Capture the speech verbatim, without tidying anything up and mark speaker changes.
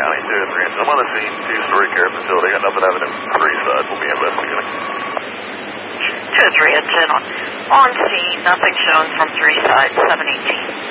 Speaker 1: County, two and three. I'm on the scene, two-story care facility. Got nothing evident from three side. We'll be investigating.
Speaker 2: two and three at ten on, on scene. Nothing shown from three side, seven eighteen.